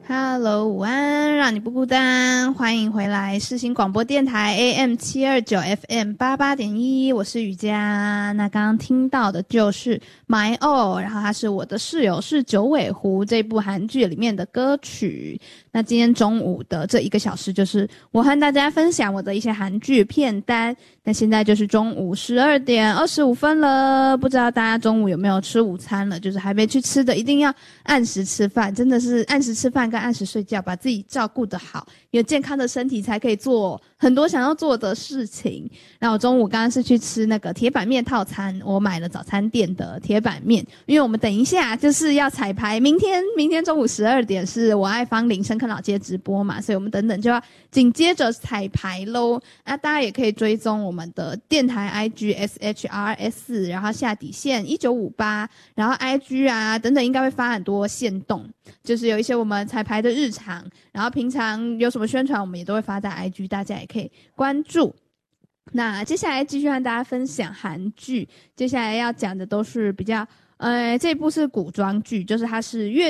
Hello， 午安，让你不孤单，欢迎回来世新广播电台 AM729 FM88.1，我是雨佳。那刚刚听到的就是《My All》，然后它是我的室友是九尾狐这部韩剧里面的歌曲。那今天中午的这1个小时，就是我和大家分享我的一些韩剧片单。那现在就是中午12点25分了，不知道大家中午有没有吃午餐了？就是还没去吃的，一定要按时吃饭，真的是按时吃饭跟按时睡觉，把自己照顾得好，有健康的身体才可以做很多想要做的事情。然后我中午刚刚是去吃那个铁板面套餐，我买了早餐店的铁板面，因为我们等一下就是要彩排，明天中午12点是我爱芳林深坑老街直播嘛，所以我们等等就要紧接着彩排咯。那大家也可以追踪我们的电台 IG SHRS， 然后下底线1958，然后 IG 啊等等应该会发很多限动，就是有一些我们彩排的日常，然后平常有什么宣传我们也都会发在 IG， 大家也可以关注。那接下来继续和大家分享韩剧，接下来要讲的都是比较这一部是古装剧，就是它是